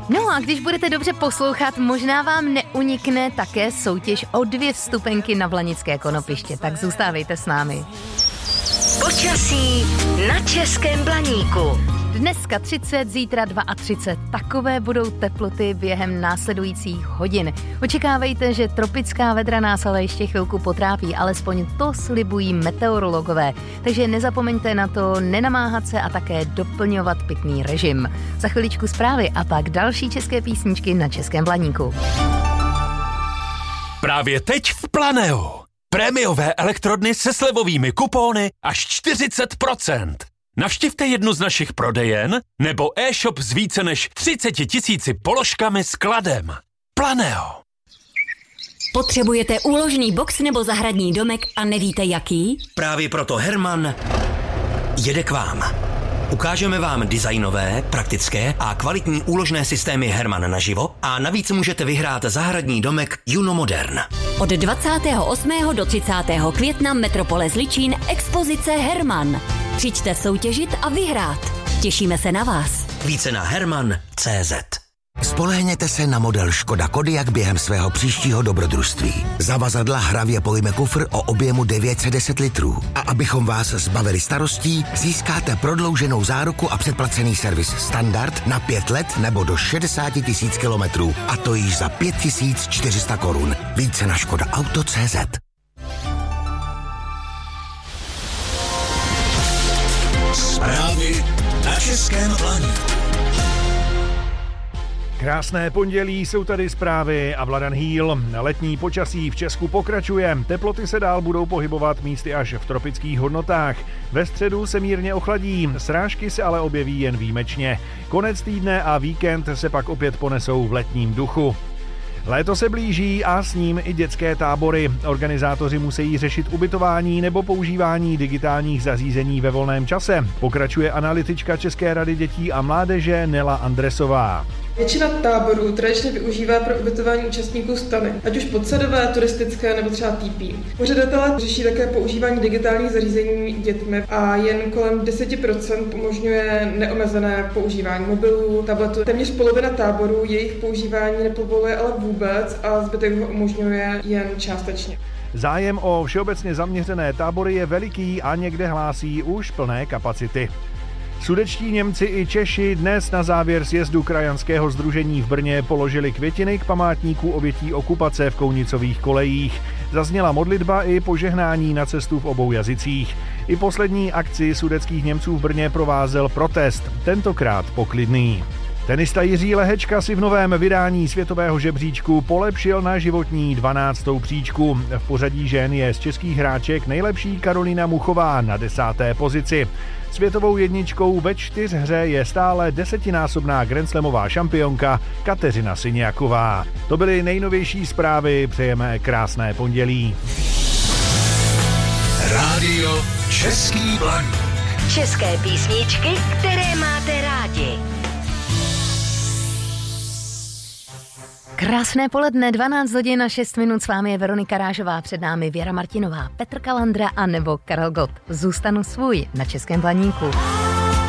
No a když budete dobře poslouchat, možná vám neunikne také soutěž o 2 vstupenky na Blanické konopiště, tak zůstávejte s námi. Počasí na Českém Blaníku. Dneska 30, zítra 32. Takové budou teploty během následujících hodin. Očekávejte, že tropická vedra nás ale ještě chvilku potrápí, alespoň to slibují meteorologové. Takže nezapomeňte na to nenamáhat se a také doplňovat pitný režim. Za chviličku zprávy a pak další české písničky na Českém Blaníku. Právě teď v Planeu. Prémiové elektrodny se slevovými kupóny až 40%. Navštivte jednu z našich prodejen nebo e-shop s více než 30 000 položkami s kladem. Planeo. Potřebujete úložný box nebo zahradní domek a nevíte jaký? Právě proto Herman jede k vám. Ukážeme vám designové, praktické a kvalitní úložné systémy Herman naživo a navíc můžete vyhrát zahradní domek Juno Modern. Od 28. do 30. května Metropole Zličín expozice Herman. Přijďte soutěžit a vyhrát. Těšíme se na vás. Více na herman.cz. Spolehněte se na model Škoda Kodiaq během svého příštího dobrodružství. Zavazadla hravě pojme kufr o objemu 910 litrů. A abychom vás zbavili starostí, získáte prodlouženou záruku a předplacený servis standard na 5 let nebo do 60 000 kilometrů. A to již za 5 400 korun. Více na škodaauto.cz. Zprávy na Českém Blaníku. Krásné pondělí, jsou tady zprávy a Vladan Hýl. Letní počasí v Česku pokračuje. Teploty se dál budou pohybovat místy až v tropických hodnotách. Ve středu se mírně ochladí, srážky se ale objeví jen výjimečně. Konec týdne a víkend se pak opět ponesou v letním duchu. Léto se blíží a s ním i dětské tábory. Organizátoři musí řešit ubytování nebo používání digitálních zařízení ve volném čase. Pokračuje analytička České rady dětí a mládeže Nela Andresová. Většina táborů tradičně využívá pro ubytování účastníků stany, ať už podsadové, turistické nebo třeba TP. Pořadatelé řeší také používání digitálních zařízení dětmi a jen kolem 10% umožňuje neomezené používání mobilů, tabletů. Téměř polovina táborů jejich používání nepovoluje ale vůbec a zbytek ho umožňuje jen částečně. Zájem o všeobecně zaměřené tábory je veliký a někde hlásí už plné kapacity. Sudetští Němci i Češi dnes na závěr sjezdu krajanského sdružení v Brně položili květiny k památníku obětí okupace v Kounicových kolejích. Zazněla modlitba i požehnání na cestu v obou jazycích. I poslední akci sudetských Němců v Brně provázel protest, tentokrát poklidný. Tenista Jiří Lehečka si v novém vydání světového žebříčku polepšil na životní 12. příčku. V pořadí žen je z českých hráček nejlepší Karolína Muchová na 10. pozici. Světovou jedničkou ve 4hře je stále 10násobná grandslamová šampionka Kateřina Syniaková. To byly nejnovější zprávy, přejeme krásné pondělí. Rádio Český Blaník. České písničky, které máte rádi. Krásné poledne, 12 hodin a 6 minut, s vámi je Veronika Rážová, před námi Věra Martinová, Petr Kalandra a nebo Karel Gott. Zůstanu svůj na Českém Blaníku.